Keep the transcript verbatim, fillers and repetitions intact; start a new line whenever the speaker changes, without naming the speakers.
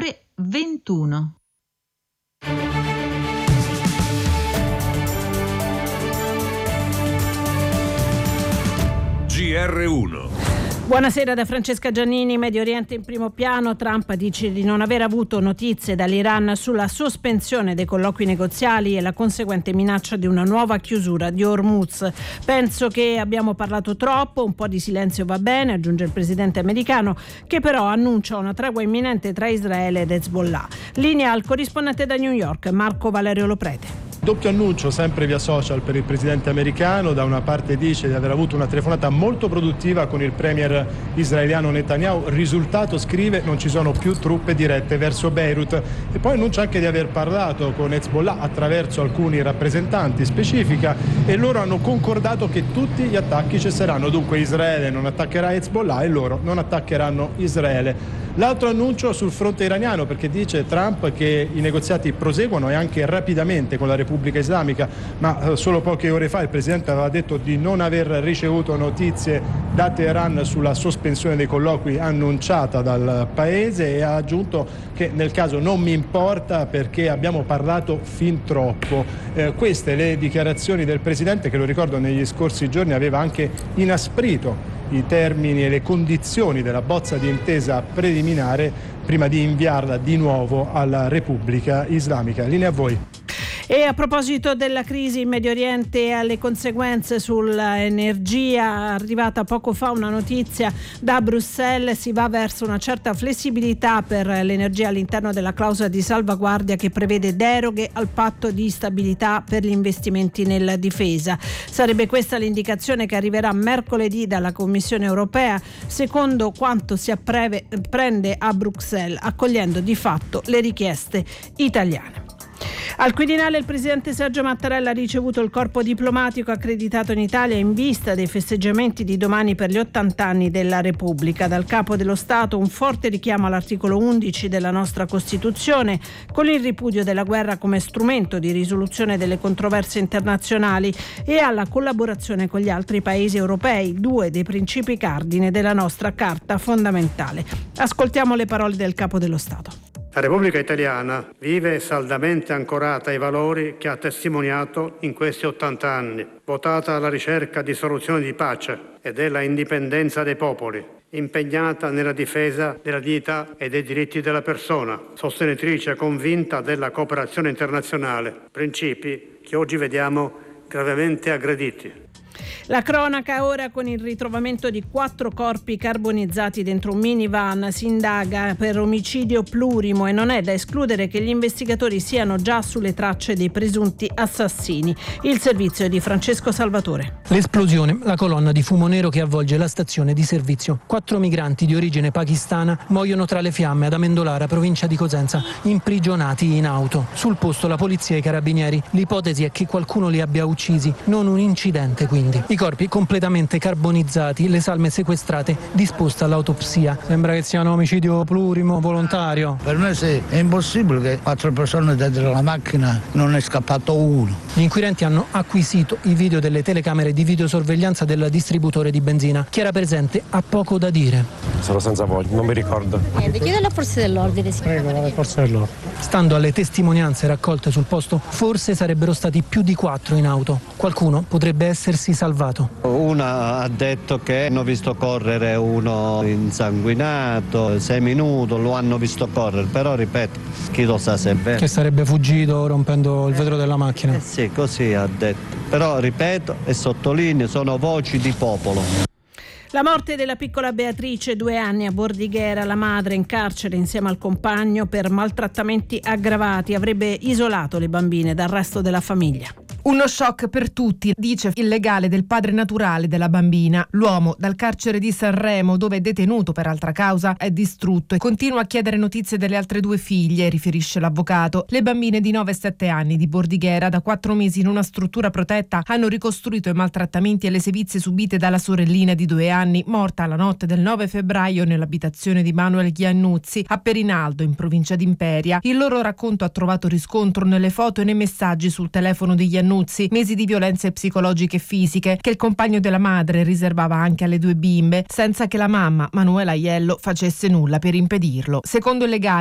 ore ventuno.
G R uno.
Buonasera da Francesca Giannini. Medio Oriente in primo piano. Trump dice di non aver avuto notizie dall'Iran sulla sospensione dei colloqui negoziali e la conseguente minaccia di una nuova chiusura di Hormuz. Penso che abbiamo parlato troppo, un po' di silenzio va bene, aggiunge il presidente americano, che però annuncia una tregua imminente tra Israele ed Hezbollah. Linea al corrispondente da New York, Marco Valerio Loprete.
Doppio annuncio sempre via social per il presidente americano. Da una parte dice di aver avuto una telefonata molto produttiva con il premier israeliano Netanyahu. Risultato, scrive, non ci sono più truppe dirette verso Beirut. E poi annuncia anche di aver parlato con Hezbollah attraverso alcuni rappresentanti, specifica, e loro hanno concordato che tutti gli attacchi cesseranno. Dunque Israele non attaccherà Hezbollah e loro non attaccheranno Israele. L'altro annuncio sul fronte iraniano, perché dice Trump che i negoziati proseguono e anche rapidamente con la Repubblica Islamica, ma solo poche ore fa il presidente aveva detto di non aver ricevuto notizie da Teheran sulla sospensione dei colloqui annunciata dal paese, e ha aggiunto che nel caso non mi importa perché abbiamo parlato fin troppo. Eh, queste le dichiarazioni del presidente, che lo ricordo negli scorsi giorni aveva anche inasprito i termini e le condizioni della bozza di intesa preliminare prima di inviarla di nuovo alla Repubblica Islamica. Linea a voi.
E a proposito della crisi in Medio Oriente e alle conseguenze sull'energia, arrivata poco fa una notizia da Bruxelles: si va verso una certa flessibilità per l'energia all'interno della clausola di salvaguardia che prevede deroghe al patto di stabilità per gli investimenti nella difesa. Sarebbe questa l'indicazione che arriverà mercoledì dalla Commissione europea, secondo quanto si appreve, prende a Bruxelles, accogliendo di fatto le richieste italiane. Al Quirinale il presidente Sergio Mattarella ha ricevuto il corpo diplomatico accreditato in Italia in vista dei festeggiamenti di domani per gli ottanta anni della Repubblica. Dal capo dello Stato un forte richiamo all'articolo undici della nostra Costituzione, con il ripudio della guerra come strumento di risoluzione delle controversie internazionali e alla collaborazione con gli altri paesi europei, due dei principi cardine della nostra Carta fondamentale. Ascoltiamo le parole del capo dello Stato.
La Repubblica Italiana vive saldamente ancorata ai valori che ha testimoniato in questi ottanta anni, votata alla ricerca di soluzioni di pace e della indipendenza dei popoli, impegnata nella difesa della dignità e dei diritti della persona, sostenitrice convinta della cooperazione internazionale, principi che oggi vediamo gravemente aggrediti.
La cronaca ora con il ritrovamento di quattro corpi carbonizzati dentro un minivan. Si indaga per omicidio plurimo e non è da escludere che gli investigatori siano già sulle tracce dei presunti assassini. Il servizio è di Francesco Salvatore.
L'esplosione, la colonna di fumo nero che avvolge la stazione di servizio. Quattro migranti di origine pakistana muoiono tra le fiamme ad Amendolara, provincia di Cosenza, imprigionati in auto. Sul posto la polizia e i carabinieri. L'ipotesi è che qualcuno li abbia uccisi, non un incidente quindi. I corpi completamente carbonizzati, le salme sequestrate, disposta all'autopsia. Sembra che sia un omicidio plurimo volontario.
Per me sì, è impossibile che quattro persone dentro la macchina non è scappato uno.
Gli inquirenti hanno acquisito i video delle telecamere di videosorveglianza del distributore di benzina. Chi era presente ha poco da dire.
Sono senza voglia, non mi ricordo.
Niente, chiede alle forze dell'ordine. Sì.
Prego, alle forze dell'ordine.
Stando alle testimonianze raccolte sul posto, forse sarebbero stati più di quattro in auto. Qualcuno potrebbe essersi salvato.
Una ha detto che hanno visto correre uno insanguinato, seminudo, lo hanno visto correre, però ripeto, chi lo sa se è vero.
Che sarebbe fuggito rompendo il vetro della macchina.
Eh sì, così ha detto. Però ripeto e sottolineo, sono voci di popolo.
La morte della piccola Beatrice, due anni, a Bordighera. La madre in carcere insieme al compagno per maltrattamenti aggravati. Avrebbe isolato le bambine dal resto della famiglia.
Uno shock per tutti, dice il legale del padre naturale della bambina. L'uomo dal carcere di Sanremo, dove è detenuto per altra causa, è distrutto e continua a chiedere notizie delle altre due figlie, riferisce l'avvocato. Le bambine di nove e sette anni di Bordighera, da quattro mesi in una struttura protetta, hanno ricostruito i maltrattamenti e le sevizie subite dalla sorellina di due anni, morta la notte del nove febbraio nell'abitazione di Manuel Giannuzzi a Perinaldo, in provincia di Imperia. Il loro racconto ha trovato riscontro nelle foto e nei messaggi sul telefono di Giannuzzi. Mesi di violenze psicologiche e fisiche che il compagno della madre riservava anche alle due bimbe, senza che la mamma, Manuela Aiello, facesse nulla per impedirlo. Secondo il legale,